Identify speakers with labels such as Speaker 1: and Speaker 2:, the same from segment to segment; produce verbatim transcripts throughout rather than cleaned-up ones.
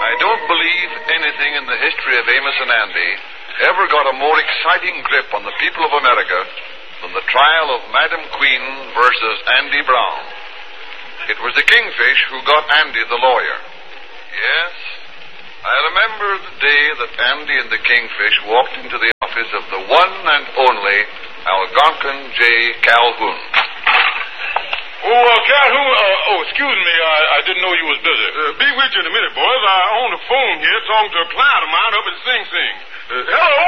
Speaker 1: I don't believe anything in the history of Amos and Andy ever got a more exciting grip on the people of America than the trial of Madam Queen versus Andy Brown. It was the Kingfish who got Andy the lawyer. Yes, I remember the day that Andy and the Kingfish walked into the office of the one and only Algonquin J. Calhoun.
Speaker 2: Oh, uh, Calhoun, uh, oh, excuse me, I, I didn't know you was busy. Uh, be with you in a minute, boys. I'm on the phone here talking to a client of mine up at Sing Sing. Uh, hello?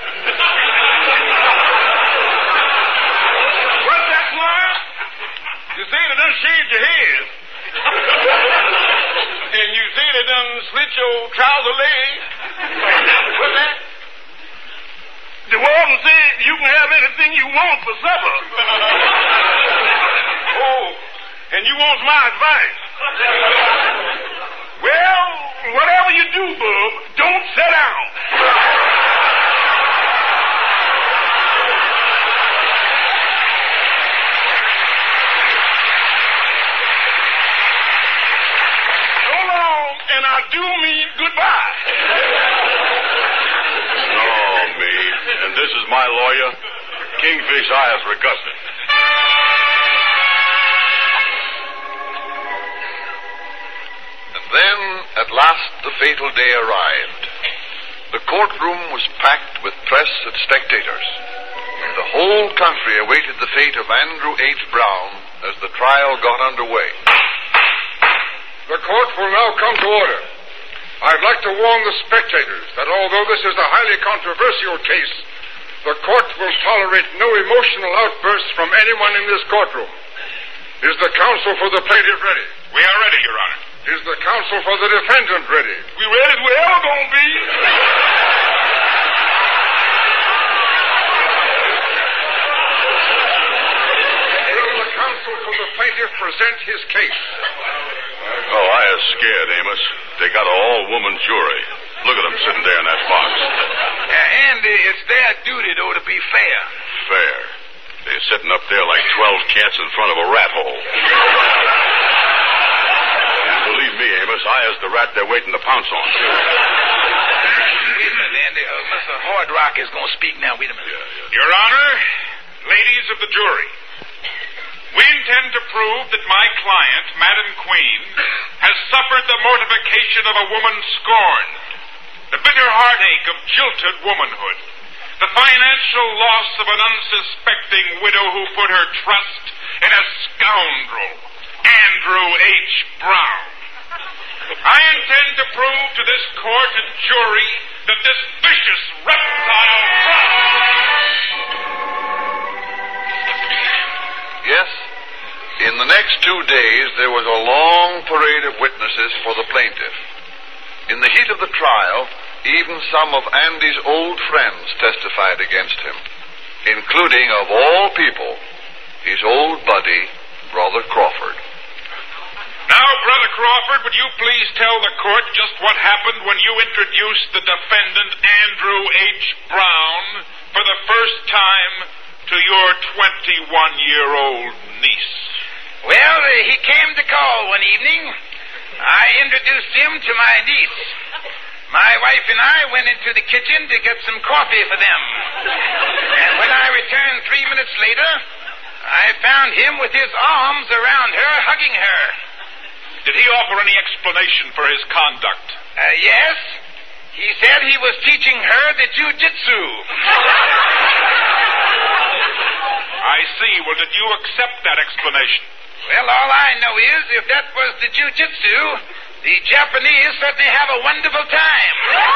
Speaker 2: What's that, client? You say they done shaved your head. And you say they done slit your trouser leg. What's that? The warden said you can have anything you want for supper. Oh, and you want my advice? Well, whatever you do, bub, don't sit down. So long, and I do mean goodbye.
Speaker 3: Oh, me. And this is my lawyer, Kingfish Eyes Reguston.
Speaker 1: Then, at last, the fatal day arrived. The courtroom was packed with press and spectators. The whole country awaited the fate of Andrew H. Brown as the trial got underway.
Speaker 4: The court will now come to order. I'd like to warn the spectators that although this is a highly controversial case, the court will tolerate no emotional outbursts from anyone in this courtroom. Is the counsel for the plaintiff ready?
Speaker 2: We are ready, Your Honor.
Speaker 4: Is the counsel for the defendant ready?
Speaker 2: We ready as we ever gonna be.
Speaker 4: Will the counsel for the plaintiff present his case?
Speaker 3: Oh, I is scared, Amos. They got an all-woman jury. Look at them sitting there in that box.
Speaker 5: Uh, Andy, it's their duty, though, to be fair.
Speaker 3: Fair. They're sitting up there like twelve cats in front of a rat hole. Believe me, Amos, I is the rat they're waiting to pounce on.
Speaker 5: Wait a minute, Andy. Uh, Mister Hardrock is going to speak now. Wait a minute.
Speaker 3: Yeah, yeah.
Speaker 2: Your Honor, ladies of the jury, we intend to prove that my client, Madam Queen, has suffered the mortification of a woman scorned, the bitter heartache of jilted womanhood, the financial loss of an unsuspecting widow who put her trust in a scoundrel, Andrew H. Brown. I intend to prove to this court and jury that this vicious reptile Brown...
Speaker 1: Yes, in the next two days there was a long parade of witnesses for the plaintiff. In the heat of the trial, even some of Andy's old friends testified against him, including, of all people, his old buddy, Brother Crawford.
Speaker 2: Now, Brother Crawford, would you please tell the court just what happened when you introduced the defendant, Andrew H. Brown, for the first time to your twenty-one-year-old niece?
Speaker 5: Well, uh, he came to call one evening. I introduced him to my niece. My wife and I went into the kitchen to get some coffee for them. And when I returned three minutes later, I found him with his arms around her, hugging her.
Speaker 2: Did he offer any explanation for his conduct?
Speaker 5: Uh, yes. He said he was teaching her the jiu-jitsu.
Speaker 2: I see. Well, did you accept that explanation?
Speaker 5: Well, all I know is if that was the jiu-jitsu, the Japanese certainly have a wonderful time.